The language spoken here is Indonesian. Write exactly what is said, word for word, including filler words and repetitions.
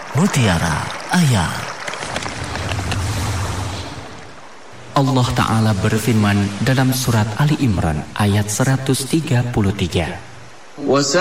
Mutiara Ayat. Allah Ta'ala berfirman dalam surat Ali Imran ayat seratus tiga puluh tiga.